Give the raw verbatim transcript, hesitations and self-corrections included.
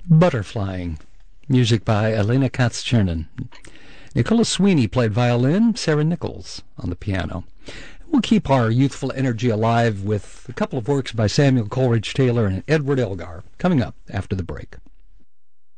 Butterflying, music by Elena Katz-Chernin. Nicola Sweeney played violin, Sarah Nichols on the piano. We'll keep our youthful energy alive with a couple of works by Samuel Coleridge Taylor and Edward Elgar coming up after the break.